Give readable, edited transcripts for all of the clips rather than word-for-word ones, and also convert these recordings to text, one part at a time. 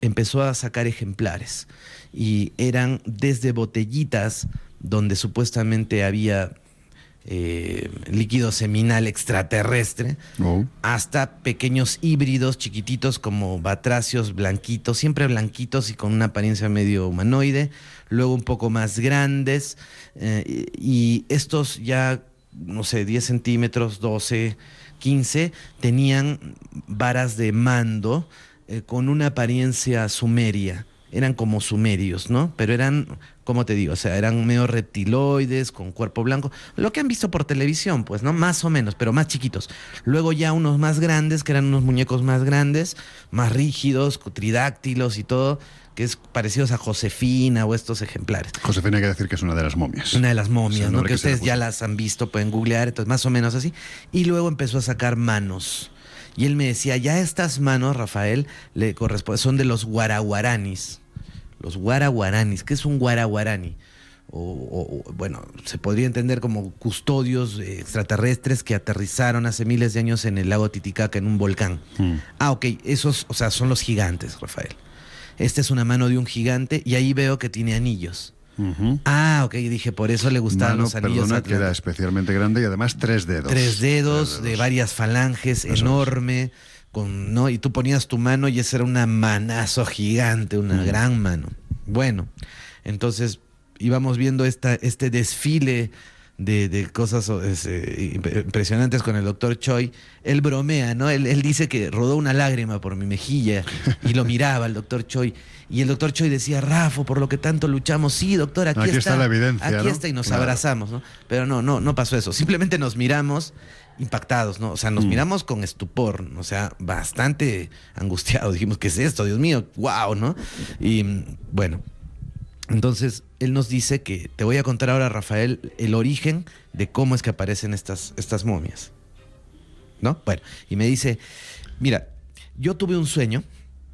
empezó a sacar ejemplares y eran desde botellitas donde supuestamente había líquido seminal extraterrestre, hasta pequeños híbridos chiquititos como batracios blanquitos, siempre blanquitos y con una apariencia medio humanoide, luego un poco más grandes, y estos ya, no sé, 10 centímetros, 12, 15, tenían varas de mando con una apariencia sumeria. Eran como sumerios, ¿no? Pero eran, ¿cómo te digo? O sea, eran medio reptiloides, con cuerpo blanco. Lo que han visto por televisión, pues, ¿no? Más o menos, pero más chiquitos. Luego ya unos más grandes, que eran unos muñecos más grandes, más rígidos, tridáctilos y todo, que es parecidos a Josefina o estos ejemplares. Josefina quiere decir que es una de las momias. Una de las momias, es ¿no? Que ustedes ya las han visto, pueden googlear, entonces más o menos así. Y luego empezó a sacar manos. Y él me decía, ya estas manos, Rafael, le corresponden, son de los guaraguaranis. Los guaraguaranis. ¿Qué es un guaraguarani? Bueno, se podría entender como custodios extraterrestres que aterrizaron hace miles de años en el lago Titicaca, en un volcán. Ok, esos, o sea, son los gigantes, Rafael. Esta es una mano de un gigante y ahí veo que tiene anillos. Ok, dije, por eso le gustaban los anillos. Perdona, que era especialmente grande y además 3 dedos. 3 dedos de varias falanges, eso enorme, ¿no? Y tú ponías tu mano y esa era una manazo gigante, una gran mano. Bueno, entonces íbamos viendo este desfile de cosas impresionantes con el doctor Choi. Él bromea, ¿no? Él dice que rodó una lágrima por mi mejilla y lo miraba el doctor Choi. Y el doctor Choi decía, Rafa, por lo que tanto luchamos. Sí, doctor, aquí está la evidencia, aquí, ¿no? está, y nos abrazamos, ¿no? Pero no pasó eso. Simplemente nos miramos impactados, ¿no? O sea, nos miramos con estupor, o sea, bastante angustiados. Dijimos, ¿qué es esto? Dios mío, wow, ¿no? Y bueno, entonces él nos dice que te voy a contar ahora, Rafael, el origen de cómo es que aparecen estas momias, ¿no? Bueno, y me dice, mira, yo tuve un sueño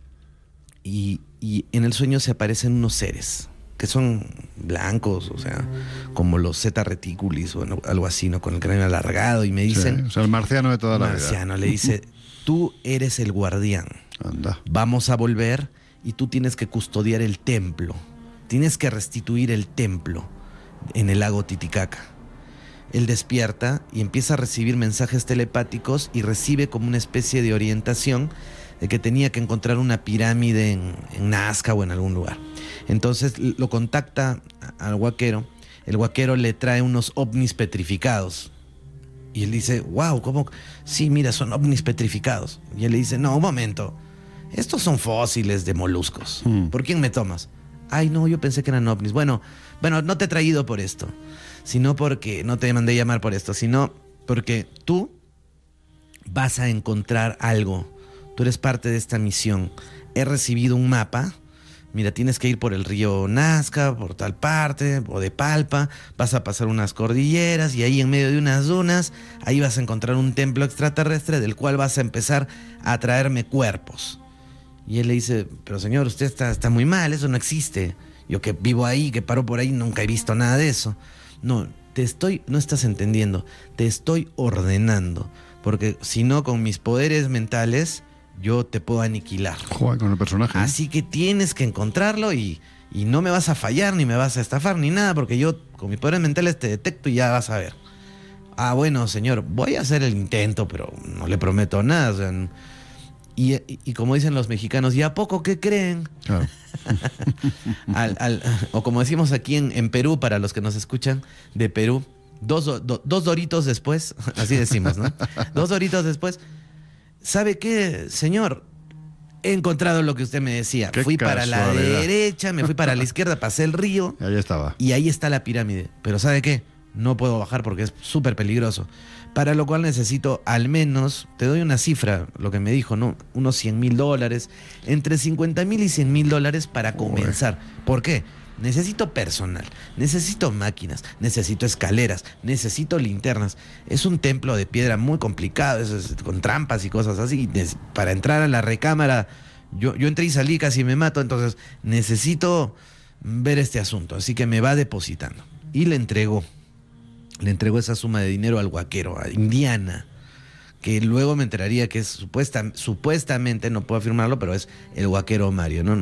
y en el sueño se aparecen unos seres que son blancos, o sea, como los Zeta Reticulis o algo así, ¿no? Con el cráneo alargado, y me dicen... Sí, o sea, el marciano de toda la vida. Marciano, le dice, tú eres el guardián. Anda. Vamos a volver y tú tienes que custodiar el templo. Tienes que restituir el templo en el lago Titicaca. Él despierta y empieza a recibir mensajes telepáticos y recibe como una especie de orientación de que tenía que encontrar una pirámide en Nazca o en algún lugar. Entonces lo contacta al huaquero. El huaquero le trae unos ovnis petrificados. Y él dice, wow, ¿cómo? Sí, mira, son ovnis petrificados. Y él le dice, no, un momento. Estos son fósiles de moluscos. ¿Por quién me tomas? Ay, no, yo pensé que eran ovnis. Bueno, no te he traído por esto. Sino porque, no te mandé llamar por esto, sino porque tú vas a encontrar algo. Tú eres parte de esta misión. He recibido un mapa. Mira, tienes que ir por el río Nazca, por tal parte, o de Palpa. Vas a pasar unas cordilleras y ahí en medio de unas dunas, ahí vas a encontrar un templo extraterrestre del cual vas a empezar a traerme cuerpos. Y él le dice, pero señor, usted está muy mal, eso no existe. Yo que vivo ahí, que paro por ahí, nunca he visto nada de eso. No estás entendiendo, te estoy ordenando. Porque si no, con mis poderes mentales, yo te puedo aniquilar. Joder, con el personaje. Así que tienes que encontrarlo y no me vas a fallar, ni me vas a estafar, ni nada, porque yo con mis poderes mentales te detecto y ya vas a ver. Ah, bueno, señor, voy a hacer el intento, pero no le prometo nada. O sea, y como dicen los mexicanos, ¿y a poco qué creen? Claro. O como decimos aquí en Perú, para los que nos escuchan de Perú, dos doritos después, así decimos, ¿no? 2 doritos después, ¿sabe qué, señor? He encontrado lo que usted me decía. Fui para la derecha, me fui para la izquierda, pasé el río. Ahí estaba. Y ahí está la pirámide. Pero ¿sabe qué? No puedo bajar porque es súper peligroso. Para lo cual necesito al menos, te doy una cifra, lo que me dijo, ¿no? Unos $100,000, entre $50,000 y $100,000 para comenzar. ¿Por qué? Necesito personal, necesito máquinas, necesito escaleras, necesito linternas. Es un templo de piedra muy complicado, con trampas y cosas así. Para entrar a la recámara, yo entré y salí, casi me mato, entonces necesito ver este asunto. Así que me va depositando. Y le entregó esa suma de dinero al huaquero, a Indiana, que luego me enteraría que es supuestamente, no puedo afirmarlo, pero es el huaquero Mario, ¿no?